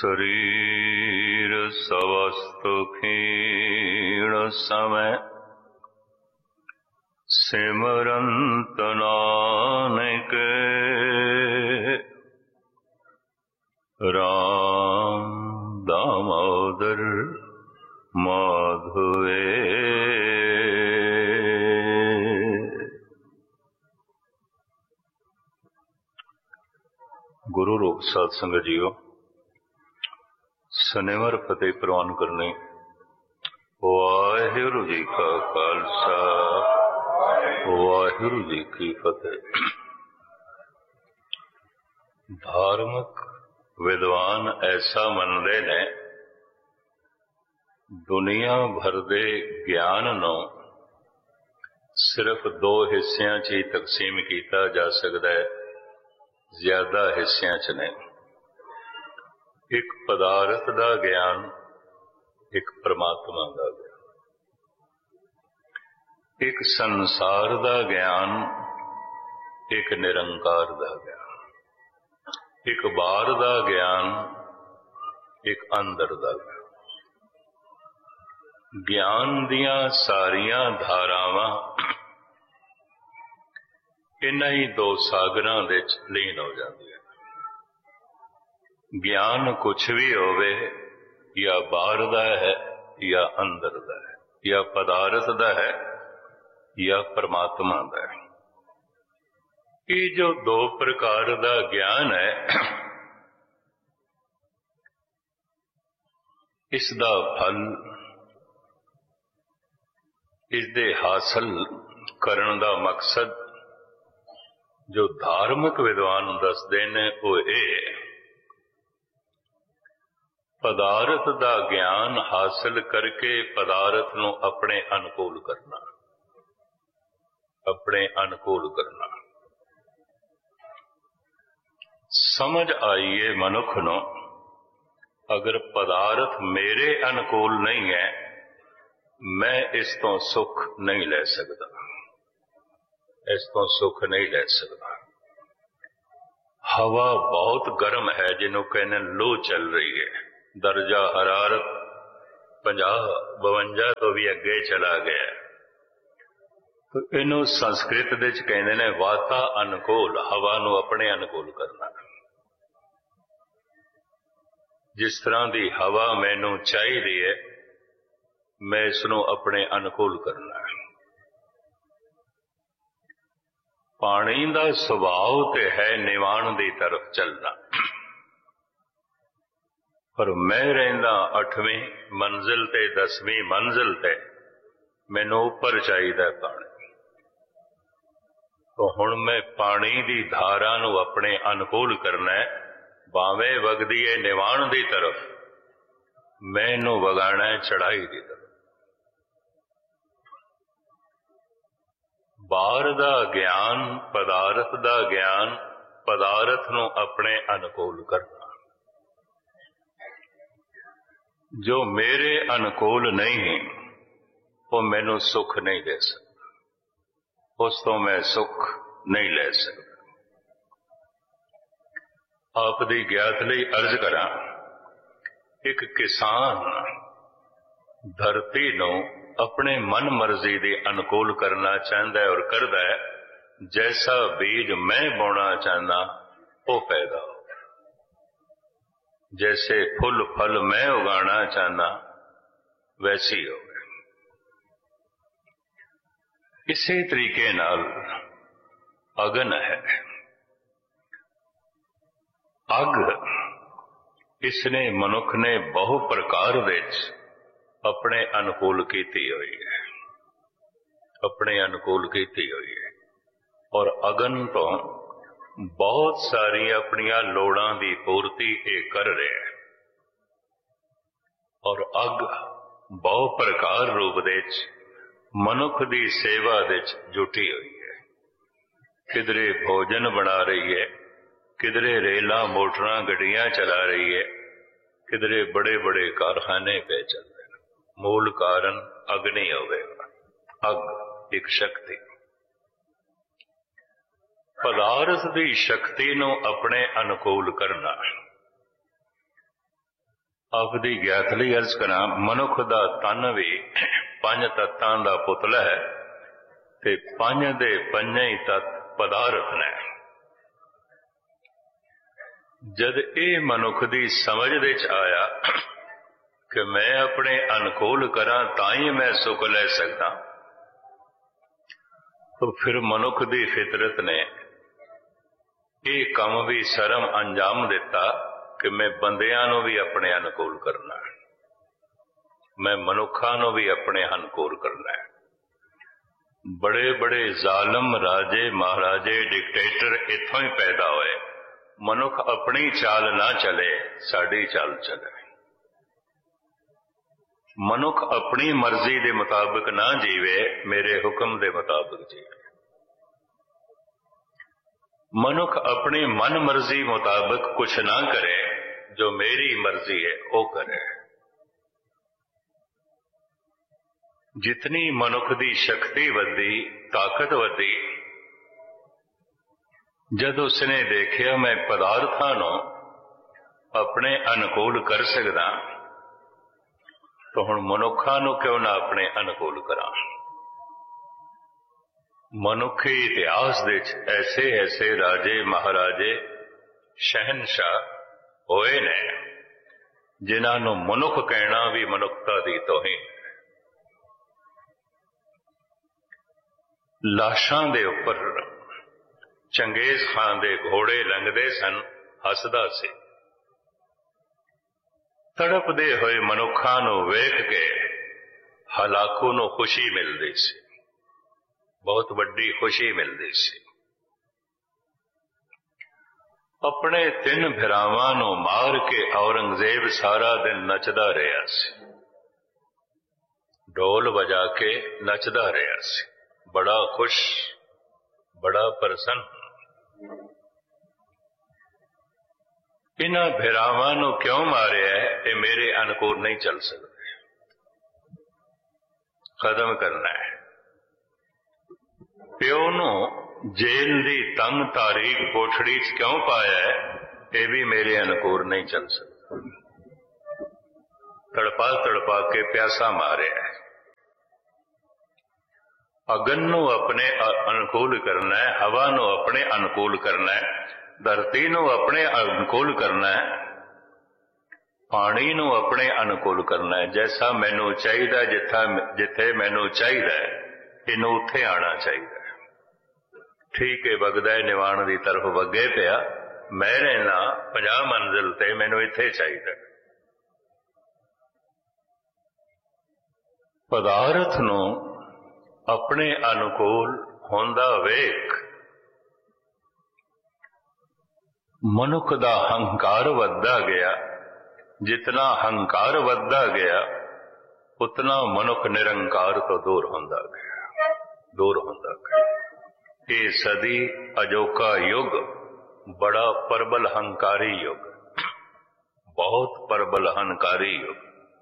शरीर सवस्तु क्षीण समय सिमरंत नानक राम दामोदर माधवे। गुरु रूप साध संगत जीओ, शनिवार फतेह प्रवान करने वाहिगुरु जी का खालसा वाहिगुरु जी की फतेह। धार्मिक विद्वान ऐसा मनते ने दुनिया भर दे ज्ञान नूं सिर्फ दो हिस्सियां च ही तकसीम किया जा सकता है, ज्यादा हिस्सियां च नहीं। एक पदार्थ का ज्ञान, एक परमात्मा का ज्ञान, एक संसार का ज्ञान, एक निरंकार का ज्ञान, एक बाहर का ज्ञान, एक अंदर का ज्ञान। ज्ञान दियां सारियां धारावां इन्हां ही दो सागरां दे विच लीन हो जांदियां। ज्ञान कुछ भी होवे, या बाहर दा है या अंदर दा है, या पदार्थ दा है या परमात्मा दा है। ये जो दो प्रकार का ज्ञान है, इसदा फल, इसदे हासिल करन दा मकसद जो धार्मिक विद्वान दसदे ने वो ये पदार्थ का ज्ञान हासिल करके पदार्थ नूं अपने अनुकूल करना, अपने अनुकूल करना। समझ आईए मनुख नूं, अगर पदार्थ मेरे अनुकूल नहीं है, मैं इस तो सुख नहीं ले सकता, इस तो सुख नहीं ले सकता। हवा बहुत गर्म है, जिन्हों कहने लू चल रही है, दर्जा हरारत 50-52 तो भी अगे चला गया, तो इनू संस्कृत दे च कहते ने वाता अनुकूल, हवा नू अपने अनुकूल करना। जिस तरह की हवा मैनू चाहिए है, मैं इसनू अपने अनुकूल करना है। पानी का सुभाव तो है निवाण की तरफ चलना, पर मैं रहिंदा 8वीं मंजिल ते 10वीं मंजिल ते, मैनू उपर चाहिए पानी। तो हुण मैं पानी की धारा नू अपने अनुकूल करना है, भावें वगदी है निवाण की तरफ, मैनू वगाना है चढ़ाई की तरफ। बाहर का ज्ञान, पदार्थ का ज्ञान, पदार्थ नूं अपने अनुकूल करना। जो मेरे अनुकूल नहीं, वो मैनू सुख नहीं दे सकता, उस तो मैं सुख नहीं ले सकता। आप दी ज्ञात लई अर्ज करा, एक किसान धरती नूं अपने मन मर्जी के अनुकूल करना चाहता है और करता है। जैसा बीज मैं बोना चाहना वो पैदा हो, जैसे फुल फल मैं उगाना चाहना वैसी हो। इसी तरीके नाल अगन है, अग इसने मनुख ने बहु प्रकार विच अपने अनुकूल कीती हुई है, अपने अनुकूल कीती हुई है। और अगन तो बहुत सारी अपनिया लोड़ां दी पूर्ति ये कर रहे हैं। और अग बहु प्रकार रूप दे मनुख दी सेवा दे जुटी हुई है। किधरे भोजन बना रही है, किधरे रेला मोटरां गड्डियां चला रही है, किधरे बड़े बड़े कारखाने पे चल रहे हैं। मूल कारण अग्नि होवेगा। अग एक शक्ति, पदार्थ की शक्ति नूं अपने अनुकूल करना। आपदी ज्ञात लई अर्ज करा, मनुख दा तन भी 5 तत्तां दा पुतला है ते 5 दे 5 ही तत्त पदार्थ ने। जद ये मनुख दी समझ दे च आया कि मैं अपने अनुकूल करा तां ही मैं सुख ले सकदा, तो फिर मनुख दी फितरत ने ये काम भी शर्म अंजाम दिता कि मैं बंदियां नूं भी अपने अनुकूल करना, मैं मनुखां नूं भी अपने अनुकूल करना है। बड़े बड़े जालम राजे महाराजे डिक्टेटर इत्थों ही पैदा होए। मनुख अपनी चाल ना चले, साड़ी चाल चले। मनुख अपनी मर्जी के मुताबिक ना जीवे, मेरे हुक्म के मुताबिक जीवे। मनुख अपनी मन मर्जी मुताबिक कुछ ना करे, जो मेरी मर्जी है वो करे। जितनी मनुख की शक्ति वधी, ताकत वधी, जद उसने देखिया मैं पदार्थां नूं अपने अनुकूल कर सकदा, तो हुण मनुखां नूं क्यों ना अपने अनुकूल करा। मनुखी इतिहास दे ऐसे ऐसे राजे महाराजे शहनशाह होए ने जिन्हां नूं मनुख कहना भी मनुखता दी तौहीन। लाशां दे उपर चंगेज खान दे घोड़े लंघदे सन, हसदा सी। तड़पदे होए मनुखां नूं वेख के हलाकू नूं खुशी मिलदी सी, बहुत वड्डी खुशी मिलती सी। अपने 3 भरावां नूं मार के औरंगजेब सारा दिन नचदा रहा सी, ढोल बजा के नचदा रहा सी, बड़ा खुश, बड़ा प्रसन्न। इन्हां भरावां नूं क्यों मारिया है, ये मेरे अनुकूल नहीं चल सकते, खत्म करना है। प्यो नूं जेल दी तंग तारीख कोठड़ी च क्यों पाया है, ये भी मेरे अनुकूल नहीं चल सकता। तड़पा तड़पा के प्यासा मारे है। अगन नूं अपने अनुकूल करना है, हवा नूं अपने अनुकूल करना है, धरती नूं अपने अनुकूल करना है, पानी नूं अपने अनुकूल करना है। जैसा मैनू चाहिए, जिथे मैनू चाहिए इनू उत्थे आना चाहिए। ठीक है, वगदा निवाण की तरफ वगे पिया, मैं रहना 50 मंजिल ते, मैनू इत्थे चाहिए। पदार्थ नूं अपने अनुकूल होंदा वेख मनुख दा हंकार वधदा गया। जितना हंकार वधदा गया, उतना मनुख निरंकार तो दूर होंदा गया, दूर होंदा गया। ये सदी अजोका युग बड़ा प्रबल हंकारी युग, बहुत प्रबल हंकारी युग।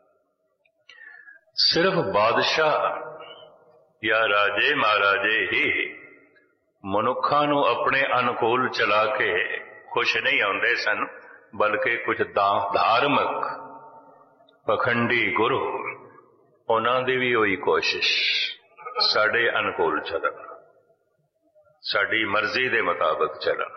सिर्फ बादशाह या राजे महाराजे ही मनुखां नूं अपने अनुकूल चला के खुश नहीं आउंदे सन, बल्कि कुछ धार्मिक पखंडी गुरु, उन्हां दी भी होई कोशिश साडे अनुकूल चलन, साडी मर्जी दे मुताबिक चलन,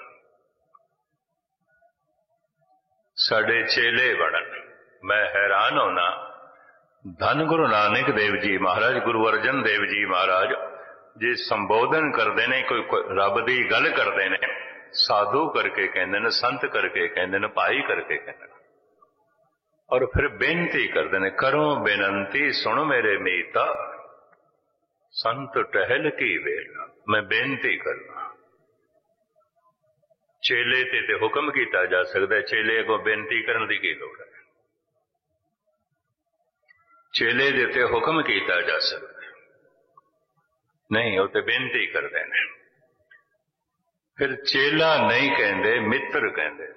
साडे चेले बनन। मैं हैरान होना, धन गुरु नानक देव जी महाराज, गुरु अर्जन देव जी महाराज जे संबोधन करते ने, कोई रब की गल करते ने, साधु करके कहते हैं, संत करके कहते हैं, भाई करके कहते हैं, और फिर बेनती करते हैं, करो बेनती सुन मेरे मीता, संत टहल की वेला, मैं बेनती करना। चेले ते हुक्म किया जा सकता है, चेले को बेनती करने की लोड़ है। चेले दे ते हुक्म किया जा सकता है, नहीं वो तो बेनती करते हैं। फिर चेला नहीं कहते, मित्र कहते,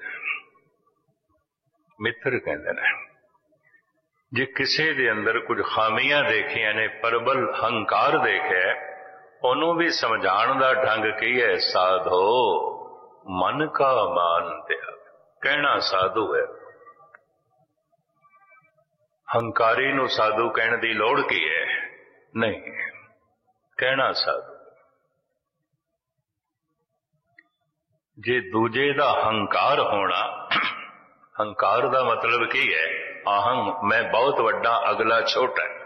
मित्र कहते हैं। जे किसी दे अंदर कुछ खामियां देखिया ने, प्रबल हंकार देखे, उन्हों भी समझाण दा ढंग की है, साधो मन का मान त्याग, कहना साधु है। ਹੰਕਾਰੀ ਨੂੰ ਸਾਧੂ ਕਹਿਣ ਦੀ ਲੋੜ ਕੀ ਹੈ? ਨਹੀਂ ਕਹਿਣਾ ਸਾਧੂ। ਜੇ ਦੂਜੇ ਦਾ ਹੰਕਾਰ ਹੋਣਾ, ਹੰਕਾਰ ਦਾ ਮਤਲਬ ਕੀ ਹੈ? ਅਹੰ, ਮੈਂ ਬਹੁਤ ਵੱਡਾ, ਅਗਲਾ ਛੋਟਾ ਹੈ।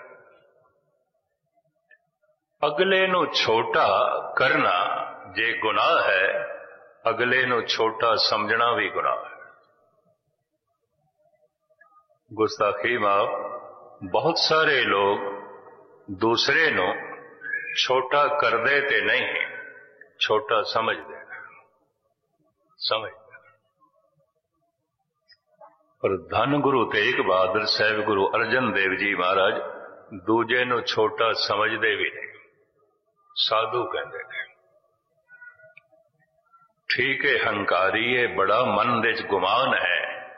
ਅਗਲੇ ਨੂੰ ਛੋਟਾ ਕਰਨਾ ਜੇ ਗੁਨਾਹ ਹੈ, ਅਗਲੇ ਨੂੰ ਛੋਟਾ ਸਮਝਣਾ ਵੀ ਗੁਨਾਹ ਹੈ। ਗੁਸਤਾਖੀ ਮਾਫ। ਬਹੁਤ ਸਾਰੇ ਲੋਗ ਦੂਸਰੇ ਨੂੰ ਛੋਟਾ ਕਰਦੇ ਤੇ ਨਹੀਂ, ਛੋਟਾ ਸਮਝਦੇ। ਪਰ ਧੰਨ ਗੁਰੂ ਤੇਗ ਬਹਾਦਰ ਸਾਹਿਬ, ਗੁਰੂ ਅਰਜਨ ਦੇਵ ਜੀ ਮਹਾਰਾਜ ਦੂਜੇ ਨੂੰ ਛੋਟਾ ਸਮਝਦੇ ਵੀ ਨਹੀਂ, ਸਾਧੂ ਕਹਿੰਦੇ ਨੇ। ਠੀਕ ਹੈ, ਹੰਕਾਰੀ ਹੈ, ਬੜਾ ਮਨ ਦੇ ਚ ਗੁਮਾਨ ਹੈ,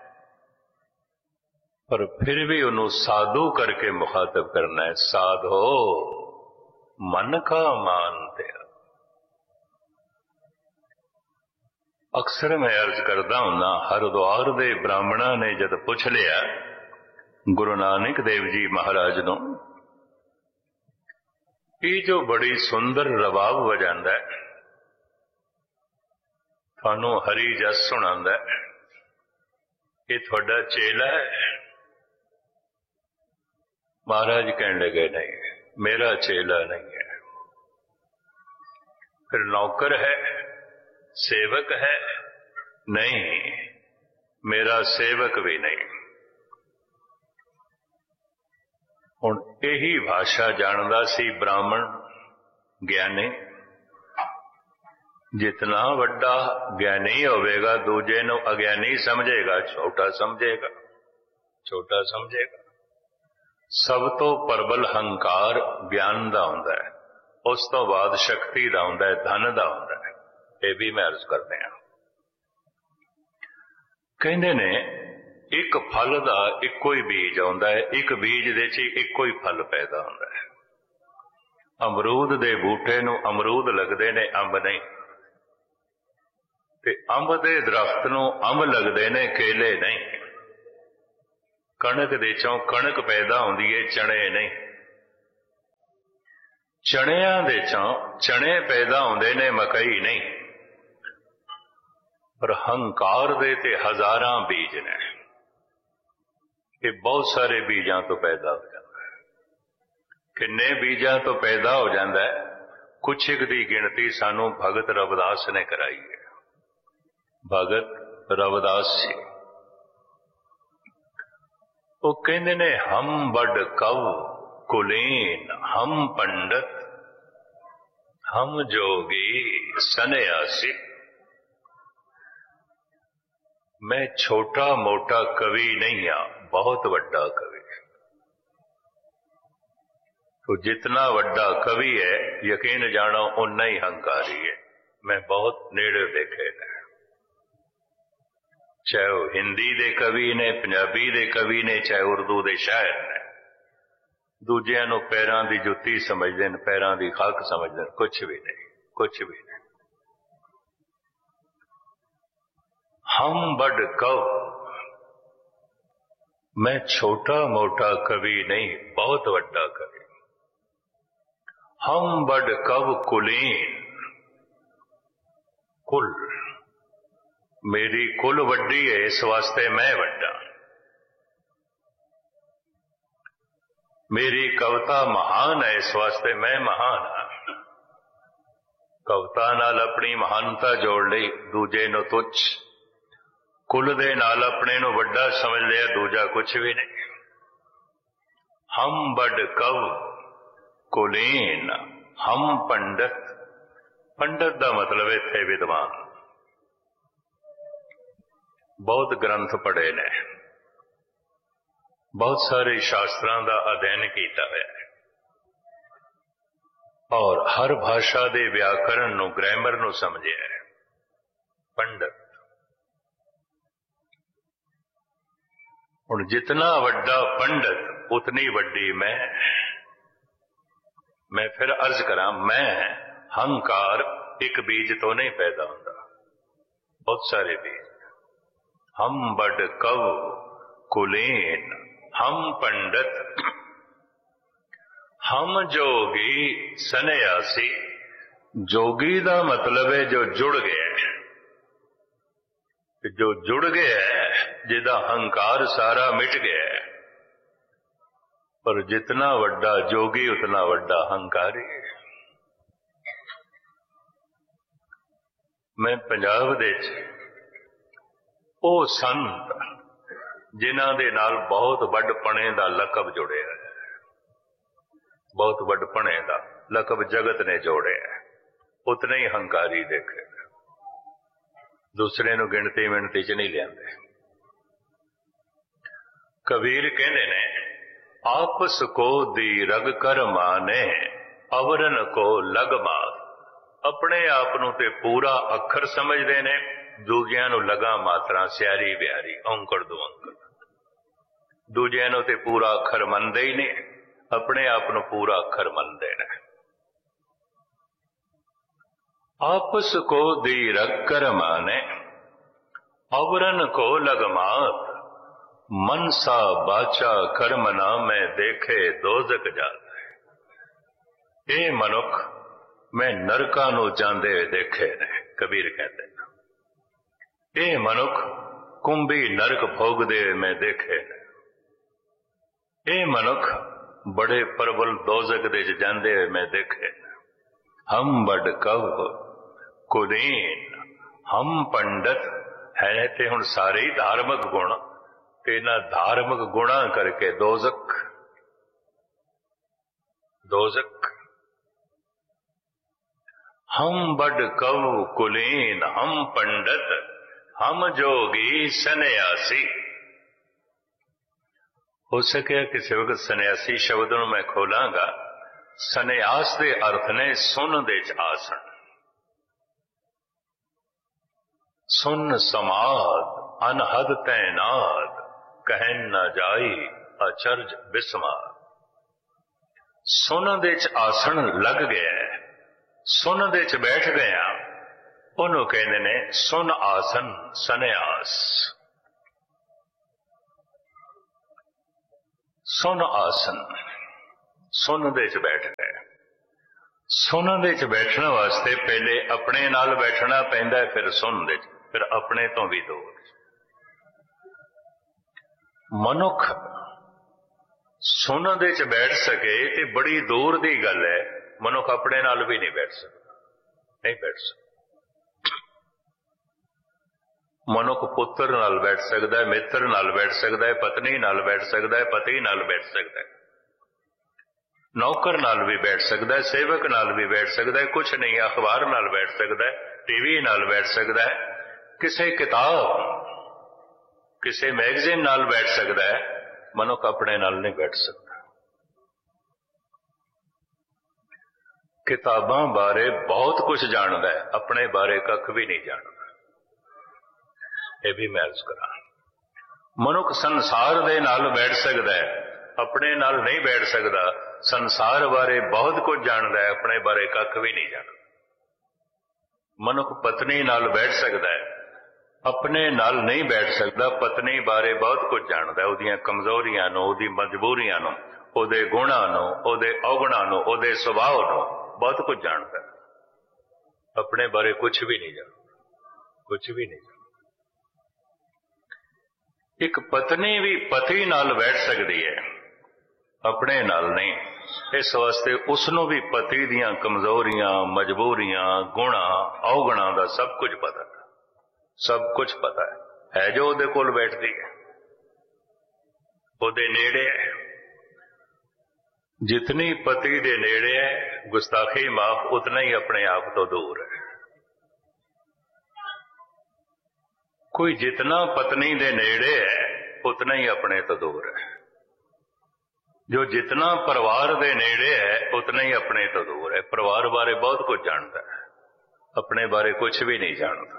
ਪਰ ਫਿਰ ਵੀ ਉਹਨੂੰ ਸਾਧੂ ਕਰਕੇ ਮੁਖਾਤਬ ਕਰਨਾ ਹੈ। ਸਾਧੋ ਮਨ ਕਾ ਮਾਨ ਤੇਰਾ। ਅਕਸਰ ਮੈਂ ਅਰਜ਼ ਕਰਦਾ ਹੁੰਦਾ, ਹਰਿਦੁਆਰ ਦੇ ਬ੍ਰਾਹਮਣਾਂ ਨੇ ਜਦ ਪੁੱਛ ਲਿਆ ਗੁਰੂ ਨਾਨਕ ਦੇਵ ਜੀ ਮਹਾਰਾਜ ਨੂੰ, ਇਹ ਜੋ ਬੜੀ ਸੁੰਦਰ ਰਬਾਬ ਵਜਾਂਦਾ ਹੈ, ਤੁਹਾਨੂੰ ਹਰੀ ਜਸ ਸੁਣਾਉਂਦਾ ਹੈ, ਇਹ ਤੁਹਾਡਾ ਚੇਲਾ ਹੈ? ਮਹਾਰਾਜ ਕਹਿਣ ਲੱਗੇ ਨਹੀਂ, ਮੇਰਾ ਚੇਲਾ ਨਹੀਂ ਹੈ। ਫਿਰ ਨੌਕਰ ਹੈ, ਸੇਵਕ ਹੈ? ਨਹੀਂ, ਮੇਰਾ ਸੇਵਕ ਵੀ ਨਹੀਂ। ਹੁਣ ਇਹੀ ਭਾਸ਼ਾ ਜਾਣਦਾ ਸੀ ਬ੍ਰਾਹਮਣ ਗਿਆਨੀ। ਜਿਤਨਾ ਵੱਡਾ ਗਿਆਨੀ ਹੋਵੇਗਾ, ਦੂਜੇ ਨੂੰ ਅਗਿਆਨੀ ਸਮਝੇਗਾ, ਛੋਟਾ ਸਮਝੇਗਾ, ਛੋਟਾ ਸਮਝੇਗਾ। ਸਭ ਤੋਂ ਪ੍ਰਬਲ ਹੰਕਾਰ ਗਿਆਨ ਦਾ ਹੁੰਦਾ ਹੈ, ਉਸ ਤੋਂ ਬਾਅਦ ਸ਼ਕਤੀ ਦਾ ਹੁੰਦਾ ਹੈ, ਧਨ ਦਾ ਹੁੰਦਾ ਹੈ। ਇਹ ਵੀ ਮੈਂ ਅਰਜ਼ ਕਰਦੇ ਹਾਂ। ਕਹਿੰਦੇ ਨੇ ਇੱਕ ਫਲ ਦਾ ਇੱਕੋ ਹੀ ਬੀਜ ਆਉਂਦਾ ਹੈ, ਇੱਕ ਬੀਜ ਦੇ ਚ ਇੱਕੋ ਹੀ ਫਲ ਪੈਦਾ ਹੁੰਦਾ ਹੈ। ਅਮਰੂਦ ਦੇ ਬੂਟੇ ਨੂੰ ਅਮਰੂਦ ਲੱਗਦੇ ਨੇ, ਅੰਬ ਨਹੀਂ। ਤੇ ਅੰਬ ਦੇ ਦਰਖਤ ਨੂੰ ਅੰਬ ਲੱਗਦੇ ਨੇ, ਕੇਲੇ ਨਹੀਂ। ਕਣਕ ਦੇ ਚੋਂ ਕਣਕ ਪੈਦਾ ਹੁੰਦੀ ਹੈ, ਚਣੇ ਨਹੀਂ। ਚਣਿਆਂ ਦੇ ਚੋਂ ਚਣੇ ਪੈਦਾ ਹੁੰਦੇ ਨੇ, ਮਕਈ ਨਹੀਂ। ਪਰ ਹੰਕਾਰ ਦੇ ਤੇ ਹਜ਼ਾਰਾਂ ਬੀਜ ਨੇ, ਇਹ ਬਹੁਤ ਸਾਰੇ ਬੀਜਾਂ ਤੋਂ ਪੈਦਾ ਹੋ ਜਾਂਦਾ ਹੈ। ਕਿੰਨੇ ਬੀਜਾਂ ਤੋਂ ਪੈਦਾ ਹੋ ਜਾਂਦਾ ਹੈ? ਕੁਛ ਇੱਕ ਦੀ ਗਿਣਤੀ ਸਾਨੂੰ ਭਗਤ ਰਵਿਦਾਸ ਨੇ ਕਰਾਈ ਹੈ। ਭਗਤ ਰਵਿਦਾਸ ਜੀ, ਉਹ ਕਹਿੰਦੇ ਨੇ, ਹਮ ਬੜ ਕਵ ਕੁਲੀਨ, ਹਮ ਪੰਡਤ, ਹਮ ਜੋਗੀ ਸੰਨਿਆਸੀ। ਮੈਂ ਛੋਟਾ ਮੋਟਾ ਕਵੀ ਨਹੀਂ ਹਾਂ, ਬਹੁਤ ਵੱਡਾ ਕਵੀ। तो जितना वड्डा कवि है, यकीन जानो उन्ना ही हंकारी है। मैं बहुत नेड़े देखे ने, चाहे वो हिंदी दे कवि ने, पंजाबी दे कवि ने, चाहे उर्दू दे शायर ने। दूजियां नूं पैरां दी जुत्ती समझदे ने, पैरां दी खाक समझदे ने, कुछ भी नहीं, कुछ भी नहीं। हम बड़ कव, मैं छोटा मोटा कवि नहीं, बहुत वड्डा कवि। हम बड़ कव कुलीन, कुल मेरी कुल वड्डी है, इस वास्ते मैं वड्डा। मेरी कविता महान है, इस वास्ते मैं महान हाँ। कविता नाल अपनी महानता जोड़ ली, दूजे नूं तुच्छ। कुल दे नाल अपने नूं वड्डा समझ लिया, दूजा कुछ भी नहीं। हम बड़ कव कुलीन, हम पंडित। पंडित का मतलब इत्थे विद्वान, बहुत ग्रंथ पढ़े ने, बहुत सारे शास्त्रां का अध्ययन किया है और हर भाषा के व्याकरण नूं, ग्रामर नूं समझे है। पंडित। हुण जितना वड्डा पंडित उतनी वड्डी मैं फिर अर्ज करा, मैं हंकार एक बीज तो नहीं पैदा होता, बहुत सारे बीज। हम बड़ कव कुलीन, हम पंडित हम जोगी सन्यासी। जोगी का मतलब है जो जुड़ गया है, जो जुड़ गया है, जिदा हंकार सारा मिट गया है। पर जितना वड्डा जोगी उतना वड्डा हंकारी है। मैं पंजाब दे ਉਹ ਸੰਤ जिन्हां दे नाल बहुत वड्डपणे दा लकब जुड़िया है, बहुत वड्डपणे दा लकब जगत ने जोड़िया है, उतने ही हंकारी देखे, दूसरे नूं गिणती मिणती च नहीं लियाते। कबीर कहते ने आपस को दी रग कर माने अवरन को लग मार। अपने आप नूं ते पूरा अखर समझते ने, दूजियां नूं लगा मात्रा सियारी बियारी औंकड़ दुऔंकड़। दूजियां नूं ते पूरा अखर मनदे ही नहीं, अपने आप नूं पूरा अखर मनदे ने। आपस को दी रग कर माने अवरन को लगमात। मनसा बाचा कर्म ना मैं देखे दोजक जाता है। ये मनुख मैं नरकां नूं जांदे देखे ने। कबीर कहते हैं ये मनुख कुंभी नरक भोगदे मैं देखे ने। ये मनुख बड़े प्रबल दोजक दे जांदे मैं देखे ने। हम बड़ कव कुलीन हम पंडित है ते हुण सारे ही धार्मिक गुण ते इन्हां धार्मिक गुणा करके दोजक दोजक। हम बड़ कव कुलीन हम पंडित हम जोगी सन्यासी। हो सके किसी वक्त सन्यासी शब्द नूं मैं खोलांगा। सन्यास दे अर्थ ने सुन दे च आसन, सुन समाद अनहद तैनाद कहन न जाई अचरज बिस्मार। सुन दे च आसन लग गया, सुन दे च बैठ गया, ਉਹਨੂੰ ਕਹਿੰਦੇ ਨੇ ਸੁਨ ਆਸਨ ਸੰਨਿਆਸ। ਸੁਨ ਆਸਨ ਸੁਨ ਦੇ ਚ ਬੈਠ ਗਏ। ਸੁਨ ਦੇ ਚ ਬੈਠਣ ਵਾਸਤੇ ਪਹਿਲੇ ਆਪਣੇ ਨਾਲ ਬੈਠਣਾ ਪੈਂਦਾ, ਫਿਰ ਸੁਨ ਦੇ ਚ, ਫਿਰ ਆਪਣੇ ਤੋਂ ਵੀ ਦੂਰ। ਮਨੁੱਖ ਸੁਨ ਦੇ ਚ ਬੈਠ ਸਕੇ ਤੇ ਬੜੀ ਦੂਰ ਦੀ ਗੱਲ ਹੈ। ਮਨੁੱਖ ਆਪਣੇ ਨਾਲ ਵੀ ਨਹੀਂ ਬੈਠ ਸਕਦਾ, ਨਹੀਂ ਬੈਠ ਸਕਦਾ। मनुख पुत्र नाल बैठ सकता है, मित्र नाल बैठ सकता है, पत्नी नाल बैठ सकता है, पति नाल बैठ सकता है, नौकर नाल भी बैठ सकता है, सेवक नाल भी बैठ सकता है, कुछ नहीं अखबार नाल बैठ सकता है, टीवी नाल बैठ सकता है, किसी किताब किसी मैगजीन नाल बैठ सकता है। मनुख अपने नाल नहीं बैठ सकता। किताबां बारे बहुत कुछ जानता है, अपने बारे कख भी नहीं जानता। ये भी मैं अर्ज करा। मनुख संसार दे नाल बैठ सकता है, अपने नाल नहीं बैठ सकता। संसार बारे बहुत कुछ जानता है, अपने बारे कख भी नहीं जानता। मनुख पत्नी नाल बैठ सकता है, अपने नाल नहीं बैठ सकता। पत्नी बारे बहुत कुछ जानता है, उहदियां कमजोरियां नूं, उहदी मजबूरियां नूं, उहदे गुणां नूं, उहदे अवगुणां नूं, उहदे सुभाव नूं बहुत कुछ जानता है। अपने बारे कुछ भी नहीं जानता, कुछ भी नहीं जानता। एक पत्नी भी पति नाल बैठ सकती है, अपने नाल नहीं। इस वास्ते उसनों भी पति दियां कमजोरियां, मजबूरियां, गुणा अवगुणा का सब कुछ पता है, सब कुछ पता है जो उहदे कोल बैठती है, उहदे नेड़े है। जितनी पति दे नेड़े है गुस्ताखी माफ, उतना ही अपने आप तो दूर है। कोई जितना पत्नी दे नेड़े है उतना ही अपने तो दूर है। जो जितना परिवार दे नेड़े है उतना ही अपने तो दूर है। परिवार बारे बहुत कुछ जानता है, अपने बारे कुछ भी नहीं जानता।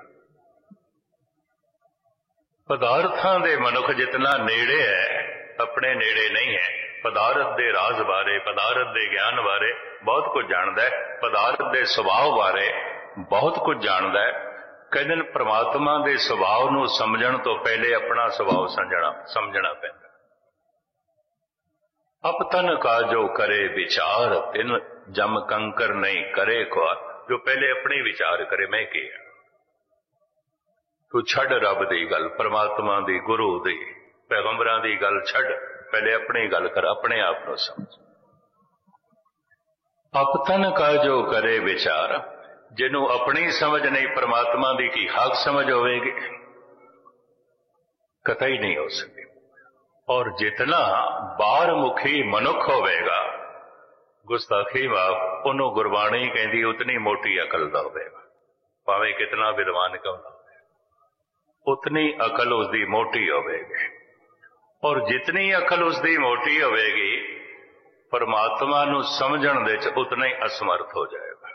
पदार्थां दे मनुख जितना नेड़े है अपने नेड़े नहीं है। पदार्थ दे राज बारे, पदार्थ दे ज्ञान बारे बहुत कुछ जानता है, पदार्थ दे सुभाव बारे बहुत कुछ जानता है। कहते परमात्मा के सुभाव नूं समझण तो पहले अपना सुभाव समझना पैंदा। अपतन का जो करे विचार, तिन जम कंकर नहीं करे ख्वार। जो पहले अपने विचार करे मैं की तू छड़ रब दी गल, परमात्मा दी, गुरु दी, पैगंबरां दी गल छड़, पहले अपनी गल कर, अपने आप को समझ। अपतन का जो करे विचार, जिन्हों अपनी समझ नहीं परमात्मा दी की हक समझ होवेगी, कतई नहीं हो सके। और जितना बाहर मुखी मनुख होवेगा, गुस्ताखी माफ, उन्होंने गुरबाणी कहती उतनी मोटी अकल का होवेगा। भावें कितना विद्वान क्यों ना होवे, उतनी अकल उसकी मोटी होवेगी। और जितनी अकल उसकी मोटी होवेगी, परमात्मा नूं समझण दे च उतना ही असमर्थ हो जाएगा।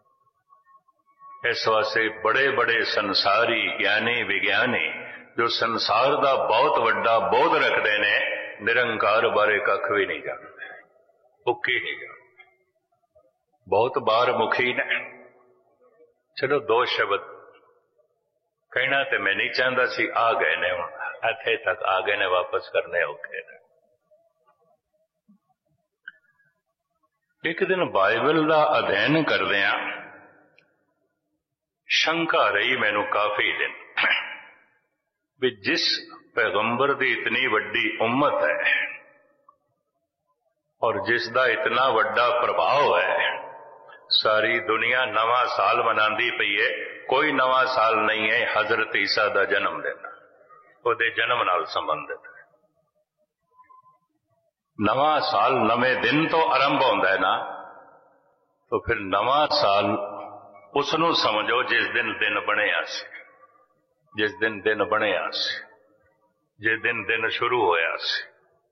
इस वास्ते बड़े बड़े संसारी ज्ञानी विज्ञानी जो संसार का बहुत वड्डा बोध रखते हैं, निरंकार बारे कख भी नहीं जानते, भुक्की नहीं जानते, बहुत बार मुखी ने। चलो दो शब्द कहना तो मैं नहीं चाहता सी, आ गए ने हुण इत्थे तक आ गए ने, वापस करने औखे ने। एक दिन बाइबल का अध्ययन करदिआं शंका रही मैनू काफी दिन भी जिस पैगंबर की इतनी वड्डी उम्मत है और जिसका इतना वड्डा प्रभाव है, सारी दुनिया नवा साल मनाती पई है, कोई नवा साल नहीं है हजरत ईसा का जन्म दिन, उहदे जन्म नाल संबंधित है। नवा साल नवे दिन तो आरंभ होंदा है ना, तो फिर नवा साल उसनू समझो जिस दिन दिन बनिया सी, जिस दिन दिन बनिया सी, जिस दिन दिन शुरू होया सी।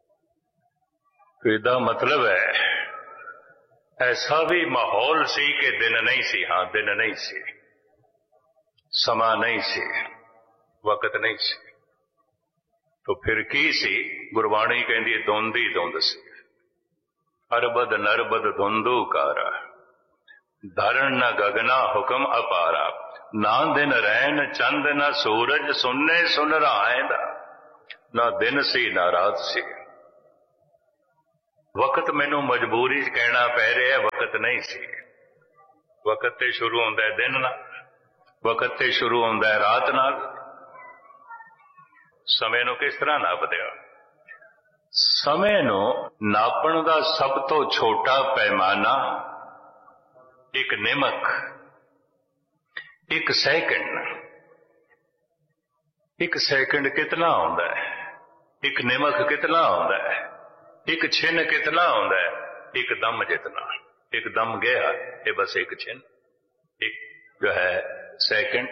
तो इसदा मतलब है ऐसा भी माहौल सी कि दिन नहीं सी, हाँ दिन नहीं सी, समा नहीं सी, वक्त नहीं सी। तो फिर की सी? गुरबाणी कहती धुंध ही धुंध सी। अरबद नरबद धुंधू कारा, धरण न गगना हुक्म अपारा। ना दिन रैन चंद न सूरज, सुनने सुन रहा ना दिन सी ना रात सी। वक्त मैनू मजबूरी च कहना पै रहा है, वक्त नहीं सी। वक्त ते शुरू होंदा है दिन नाल, वक्त ते शुरू होंदा है रात नाल। समय नू किस तरह नापदे हो? समय नू नापण दा सब तो छोटा पैमाना एक निमक, एक सेकंड। एक सेकंड कितना होंदा है? एक निमक कितना होंदा है? एक छिन कितना होंदा है? एक दम जितना। एक दम गया, ये बस एक छिन, एक जो है सेकंड।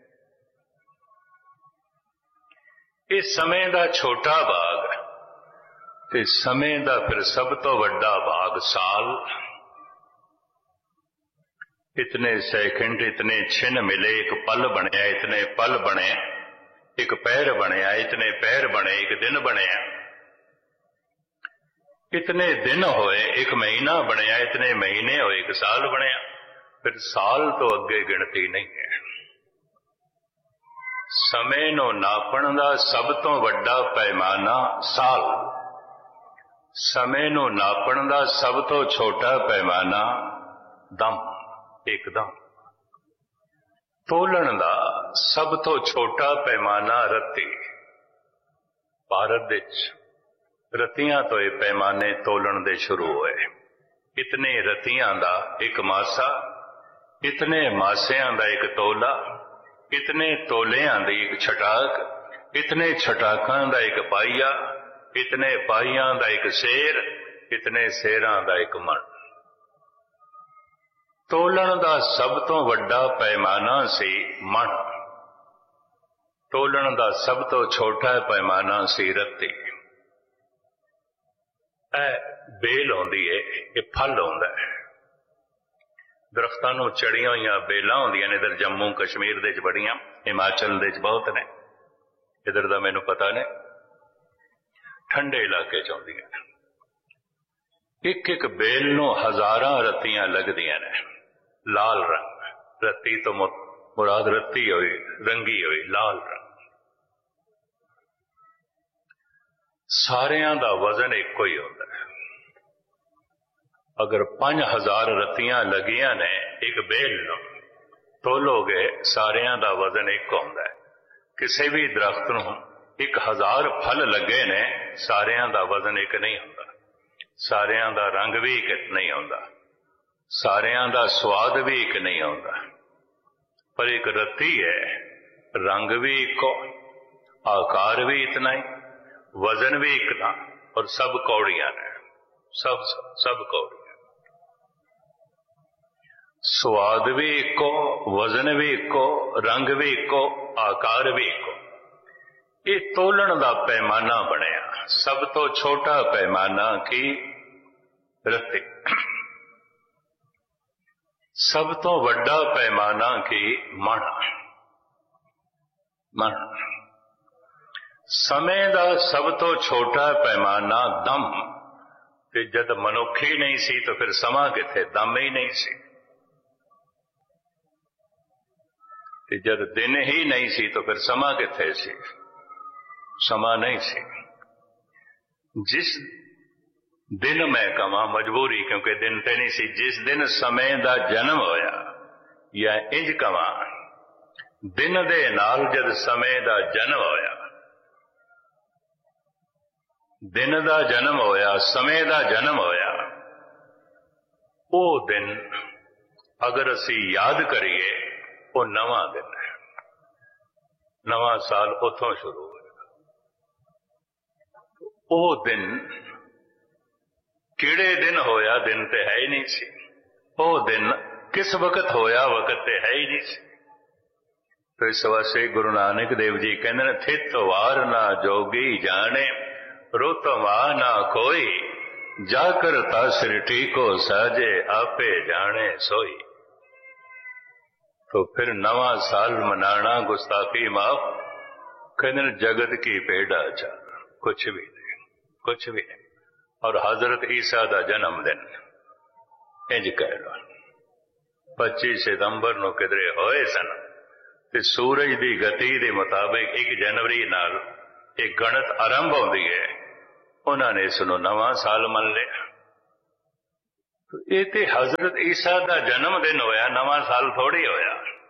इस समय का छोटा भाग ते समय का फिर सब तो वड्डा भाग साल। इतने सेकंड, इतने छिन मिले, एक पल बनया, इतने पल बने, एक पैर बनया, इतने पैर बने, एक दिन बनया, इतने दिन होए, एक महीना बनया, इतने महीने होए, एक साल बनया। फिर साल तो अगे गिनती नहीं है। समय नू नापण दा सब तो वड्डा पैमाना साल, समय नू नापण दा सब तो छोटा पैमाना दम, एकदम। तोलन दा सब तो छोटा पैमाना रत्ती। भारत विच रत्तियां तो ये पैमाने तोलन दे शुरू होए। इतने रत्तियां दा एक मासा, इतने मासियां दा एक तोला, इतने तोलियां दी एक छटाक, इतने छटाकां दा एक पाइया, इतने पाइयां दा एक सेर, इतने सेरां दा एक मन। तोलन दा सब तो वड्डा पैमाना सी मन, तोलन दा सब तो छोटा पैमाना सी रत्ती। बेल होंदी है, ये फल होंदा है। दरख्तां नूं चढ़ियां होईयां बेलां होंदियां ने, इधर जम्मू कश्मीर दे च बड़ियां, हिमाचल दे च बहुत ने, इधर दा मैनूं पता ने, ठंडे इलाके च होंदियां ने। एक एक बेल नूं हजारां रत्तियां लगदियां ने। लाल रंग, रत्ती तो मुराद रत्ती होई, रंगी होई, लाल रंग। सारियां दा वजन एको ही होंदा है। अगर 5000 रत्तियां लगियां ने एक बेल नूं तोलोगे सारियां दा वजन एक होंदा है। किसी भी दरख्त नूं 1000 फल लगे ने सारियां दा वजन एक नहीं होंदा, सारियां दा रंग भी एक नहीं होंदा, सारियां दा स्वाद भी एक नहीं होंदा। पर एक रत्ती है, रंग भी इको, आकार भी इतना ही, वजन भी इतना, और सब कौड़ियां ने, सब कौड़ियां। स्वाद भी इको, वजन भी इको, रंग भी इको, आकार भी इको। ये तोलन दा पैमाना बनिया। सब तो छोटा पैमाना की रत्ती, सब तो वड्डा पैमाना की मण। समय दा सब तो छोटा पैमाना दम। ते जद मनुख ही नहीं सी तो फिर समा किथे, दम ही नहीं सी। ते जद दिन ही नहीं सी तो फिर समा किथे सी, समा नहीं सी। जिस दिन मैं कमा मजबूरी, क्योंकि दिन ते नहीं सी, जिस दिन समय दा जन्म होया, या इंज कमा दिन दे नाल जद समय दा जन्म होया, दिन दा जन्म होया, समय दा जन्म होया, वो दिन अगर असी याद करिए वो नवा दिन है। नवा साल उथों शुरू होगा। वो दिन किहड़े दिन होया, दिन ते है ही नहीं सी। वो दिन किस वक्त होया, वक्त ते है ही नहीं सी। तो इस वास्ते गुरु नानक देव जी कहते हैं, थित वार ना जोगी जाने, रुत वा ना कोई, जाकर तासृष्टि को साजे, आपे जाने सोई। तो फिर नवा साल मनाना गुस्ताखी माफ, कहते जगत की पेड़ा चाल, कुछ भी नहीं, कुछ भी नहीं। और हजरत ईसा का जन्मदिन इंज कह लो 25 सितंबर नूं किधरे होए सन, ते सूरज की गति के मुताबिक 1 जनवरी नाल एक गणत आरंभ होती है। उन्होंने इसनूं नवा साल मन लिया। तो ये ते हजरत ईसा का जन्मदिन होया, नवा साल थोड़ी होया।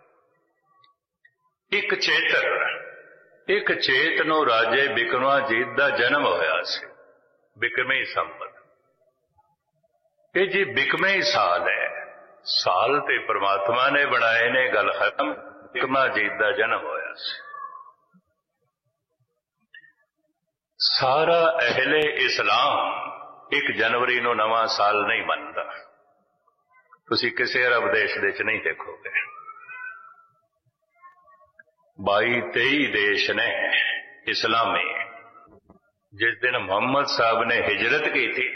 एक चेत नूं राजे बिक्रमाजीत का जन्म होया सी, बिक्रमी संवत। ये जी बिकमे साल है, साल ते परमात्मा ने बनाए ने, गल खत्म। बिक्रमाजीत का जन्म होया सी। सारा अहले इस्लाम 1 जनवरी नूं नवा साल नहीं मनदा। तुसी किसी अरब देश दे च नहीं देखोगे। 22-23 देश ने इस्लामी, जिस दिन मोहम्मद साहब ने हिजरत की थी,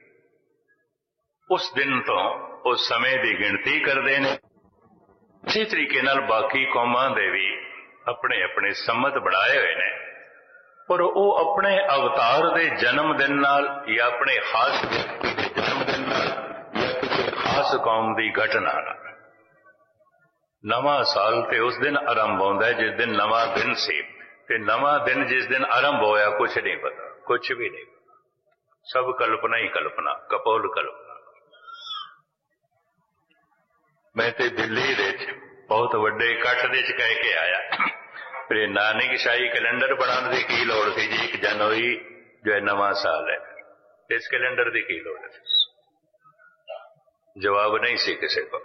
उस दिन तो उस समय की गिनती करते हैं। इसी तरीके नाल बाकी कौमां दे भी अपने अपने सम्मत बनाए हुए ने, पर वो अपने अवतार के जन्मदिन नाल या अपने खास व्यक्ति के जन्मदिन नाल या किसी खास कौम की घटना नाल नवा साल ते उस दिन आरंभ होता है जिस दिन नवा दिन सी। ते नवा दिन जिस दिन आरंभ होया कुछ नहीं पता, कुछ भी नहीं पता। सब कल्पना ही कल्पना, कपोल कल्पना। मैं ते दिल्ली दे बहुत वड्डे इकट्ठ दे च कह के आया, फिर नानक शाही कैलेंडर बनाने की लोड़ थी जी। 1 जनवरी जो है नवा साल है, इस कैलेंडर की की लोड़ थी? जवाब नहीं सी किसी को।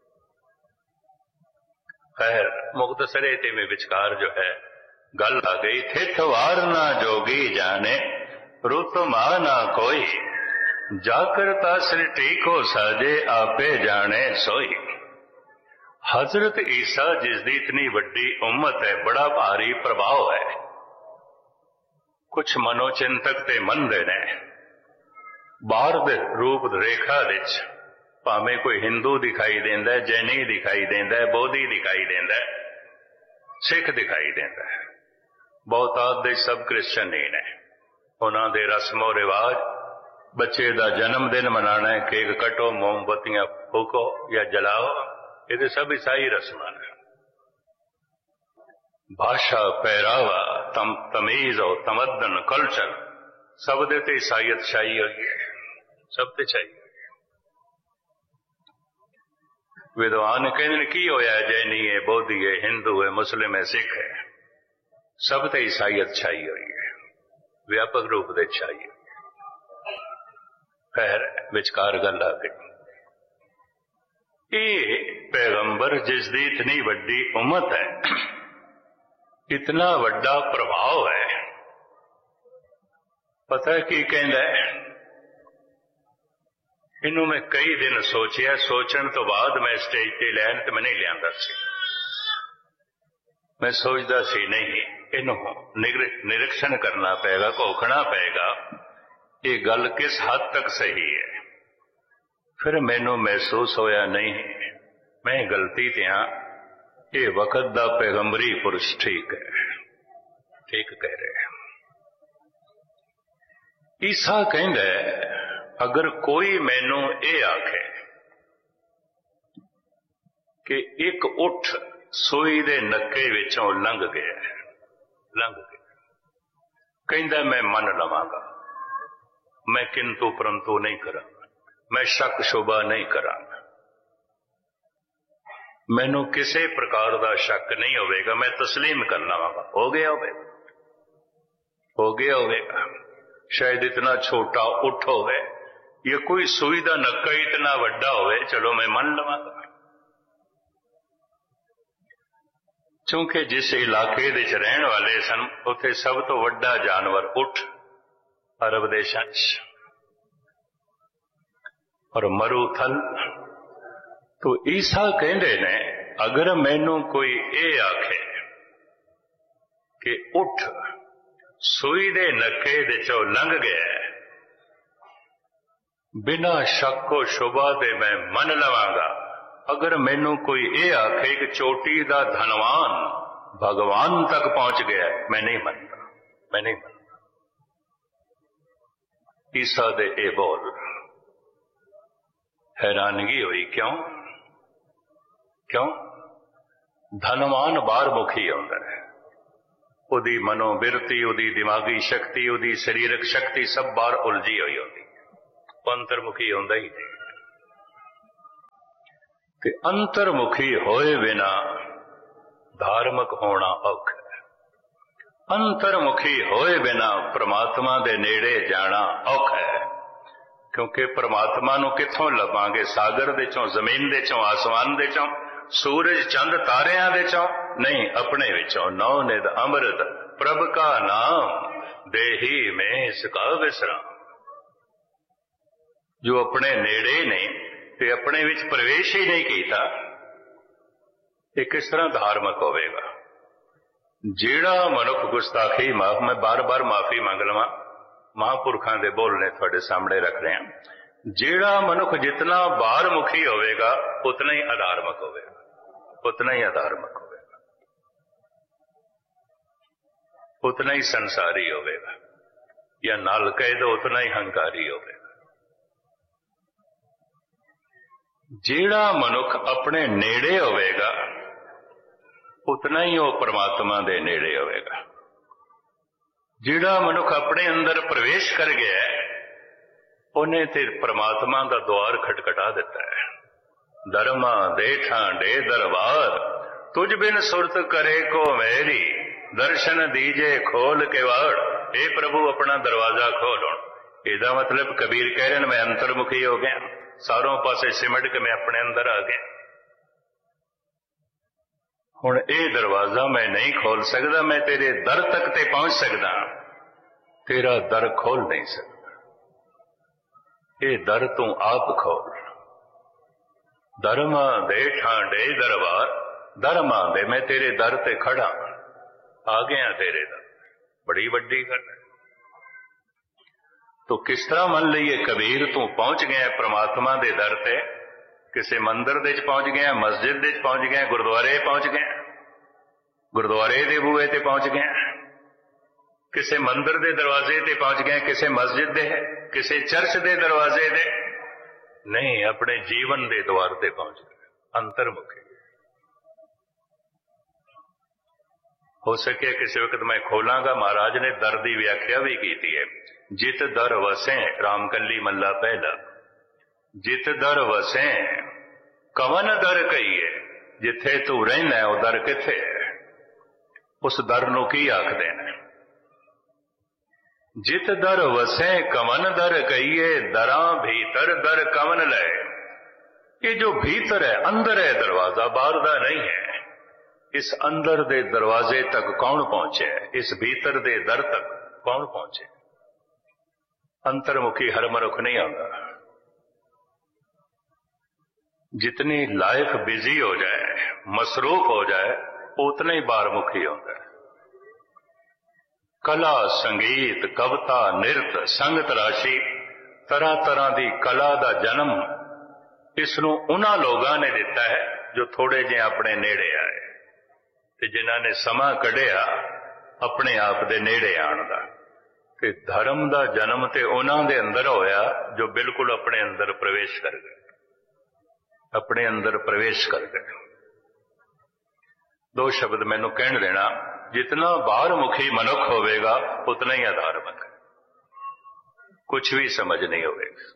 खैर मुख्तसरे ते में विचकार जो है गल आ गई, थित वार ना जोगी जाने, रुत मा ना कोई, जाकर तासृष्टि को साजे, आपे जाने सोई। हजरत ईसा जिसकी इतनी वड्डी उम्मत है, बड़ा भारी प्रभाव है। कुछ मनोचिंतक ते मनदे ने बाहर दे रूप रेखा विच भावें कोई हिंदू दिखाई देंदा है, जैनी दिखाई देंदा है, बोधी दिखाई देंदा है, सिख दिखाई देंदा है, बहुतात दे सब क्रिश्चन ही ने। उन्हां दे रस्मो रिवाज, बच्चे का जन्मदिन मनाना है, केक कटो, मोमबत्तियां फूको या जलाओ, ये सब ईसाई रस्म है। भाषा, पहरावा, तमीज और तमद्दन, कल्चर सब दे ते ईसाइयत छाई हुई है, सब ते छाई हुई है। विद्वान कहते की होया, जैनी है, बोधी है, हिंदू है, मुस्लिम है, सिख है, सब ते ईसाईयत छाई हुई है, व्यापक रूप से छाई हुई। फिर विचकार गल आ गई, ये पैगंबर जिसदी इतनी वड्डी उम्मत है, इतना वड्डा प्रभाव है, पता है की कहंदा है? इनू मैं कई दिन सोचिया, सोचण तो बाद मैं स्टेज ते लैन ते मैं नहीं लियांदा सी। मैं सोचदा सी नहीं, इनू निरीक्षण करना पेगा, घोखना पेगा, ये गल किस हद तक सही है। फिर मैनू महसूस होया नहीं, मैं गलती ते हां, ये वक्त दा पैगंबरी पुरुष ठीक है, ठीक कह रहे हैं। ईसा कहंदा है, अगर कोई मैनू ये आखे कि एक उठ सूई दे नक्के विचों लंघ गया, कहंदा मैं मन लवांगा, मैं किंतु परंतु नहीं करांगा, मैं शक शुबा नहीं करांगा, मैनू किसी प्रकार का शक नहीं होगा, मैं तस्लीम कर लवांगा। हो गया होगा, शायद इतना छोटा उठ होवे, ये कोई सूई दा नक्का इतना वड्डा होवे, चलो मैं मन लवांगा। क्योंकि जिस इलाके दे रहने वाले सन, उत्थे सब तो वड्डा जानवर उठ अरब देशां च, और मरूथल। तो ईसा कहंदे ने, अगर मैनू कोई ये आखे कि उठ सूई दे नक्के दे चो लंघ गया, बिना शक शुबा दे मैं मन लवांगा। अगर मैनू कोई ये आखे कि चोटी दा धनवान भगवान तक पहुंच गया, मैं नहीं मनता। ईसा दे ए बोल, हैरानगी हुई, क्यों? धनवान बाहर मुखी होंदा है, उदी मनोबिरती, उदी दिमागी शक्ति, उदी शरीरक शक्ति सब बाहर उलझी हुई होती, अंतर्मुखी होंदा ही नहीं। कि अंतर्मुखी होए बिना धार्मिक होना औखा है, अंतर्मुखी होए बिना परमात्मा दे नेड़े जाना औखा है। क्योंकि परमात्मा नू किथों लभांगे? सागर दे चों, जमीन दे चों, आसमान दे चों, सूरज चंद तारियां दे चों नहीं, अपने विचों। नौ निध अमृत प्रभ का नाम, देही में इसका विश्राम। जो अपने नेड़े ने ते अपने विच प्रवेश ही नहीं कीता, ये किस तरह धार्मिक होवेगा? जेड़ा मनुख गुस्ताखी, मैं बार बार माफी मंग लवां, महापुरखां दे बोलने थोड़े सामने रख रहे हैं। जेड़ा मनुख जितना बाहर मुखी होवेगा, उतना ही अधार्मिक होवेगा, उतना ही संसारी होवेगा, या नाल कह दो उतना ही हंकारी होवेगा। जेड़ा मनुख अपने नेड़े होवेगा, उतना ही वो परमात्मा दे नेड़े होवेगा। जेड़ा मनुख अपने अंदर प्रवेश कर गया, उन्हें ते परमात्मा का द्वार खटखटा देता है। धर्मा देठा डे दरबार, तुझ बिन सुरत करे को मेरी, दर्शन दीजे खोल के वाड़। हे प्रभु अपना दरवाजा खोलो। इसका मतलब कबीर कह रहे हैं, मैं अंतर्मुखी हो गया, सारों पासे सिमट के मैं अपने अंदर आ गया। हुण ये दरवाजा मैं नहीं खोल सकता, मैं तेरे दर तक ते पहुंच सकता, तेरा दर खोल नहीं सकता। ये दर तू आप खोल। धर्मा दे ठांडे दरबार, धर्मा दे मैं तेरे दर ते खड़ा, आ गया तेरे दर। बड़ी वड्डी गल है। तो किस तरह मन लीए कबीर तू पहुंच गया परमात्मा दे दर ते, किसी मंदिर दे पहुंच गया, मस्जिद दे पहुंच गया, गुरुद्वारे पहुंच गया, गुरुद्वारे दे बूहे ते पहुंच गया, किसी मंदिर दे दरवाजे ते पहुंच गया, किसी मस्जिद दे, किसी चर्च दे दरवाजे दे नहीं, अपने जीवन दे द्वार ते पहुंच गए, अंतर्मुखी। हो सके किसी वक्त मैं खोलांगा, महाराज ने दर की व्याख्या भी की है। जित दर वसें, रामकली मल्ला पहला, जित दर वसें ਕਵਨ ਦਰ ਕਹੀਏ, ਜਿੱਥੇ ਤੂੰ ਰਹਿਣਾ ਉਹ ਦਰ ਕਿੱਥੇ ਹੈ? ਉਸ ਦਰ ਨੂੰ ਕੀ ਆਖਦੇ ਨੇ? ਜਿਤ ਦਰ ਵਸੈ ਕਵਨ ਦਰ ਕਹੀਏ, ਦਰਾਂ ਭੀਤਰ ਦਰ ਕਵਨ ਲੈ। ये जो भीतर है, अंदर है दरवाजा, बाहर का नहीं है। इस अंदर दे दरवाजे तक कौन पहुंचे? इस भीतर दे दर तक कौन पहुंचे? अंतर्मुखी हर मनुख नहीं आता। जितनी लाइफ बिजी हो जाए, मसरूफ हो जाए, उतना ही बाहरमुखी होता है। कला, संगीत, कविता, नृत्य, संगत राशि, तरह तरह की कला का जन्म इसनों उन्हां लोगां ने दिता है जो थोड़े जे अपने नेड़े आए ते जिन्हां ने समा कढ़िया अपने आप दे नेड़े आण दा। ते धर्म दा जन्म ते उन्हां दे अंदर होया जो बिल्कुल अपने अंदर प्रवेश कर गए, अपने अंदर प्रवेश कर गए। दो शब्द मैनू कहण देना, जितना बाहरमुखी मनुख होवेगा उतना ही अधार्मिक, कुछ भी समझ नहीं होवेगा।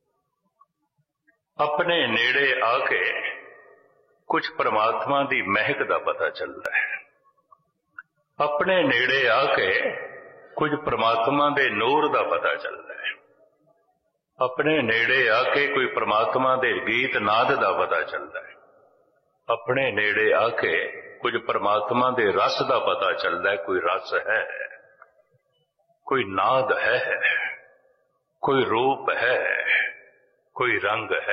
अपने नेड़े आके कुछ परमात्मा की महक का पता चलता है। अपने नेड़े आके कुछ परमात्मा के नूर का पता चलता है। अपने नेड़े आके कोई परमात्मा के गीत नाद का पता चलता है। अपने नेड़े आके कुछ परमात्मा के रस का पता चलता है। कोई रस है, कोई नाद है, कोई रूप है, कोई रंग है।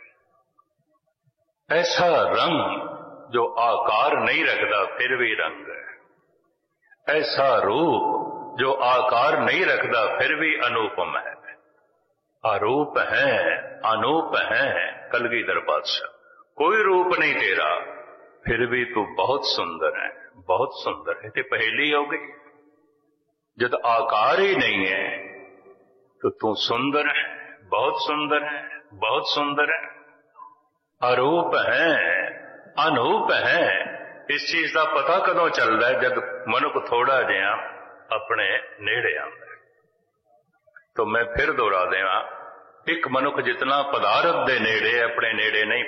ऐसा रंग जो आकार नहीं रखता फिर भी रंग है। ऐसा रूप जो आकार नहीं रखता फिर भी अनुपम है। अरूप है, अनूप है, कलगीधर पातशाह। कोई रूप नहीं तेरा फिर भी तू बहुत सुंदर है, बहुत सुंदर है। ते पहेली हो गई। जब आकार ही नहीं है तो तू सुंदर है, बहुत सुंदर है, बहुत सुंदर है। अरूप है, अनूप है। इस चीज का पता कदों चलता है? जब मनुख थोड़ा जिहा अपने नेड़े आता है। तो मैं फिर दोहरा देवां, एक मनुख जितना पदार्थ दे नेड़े अपने नेड़े नहीं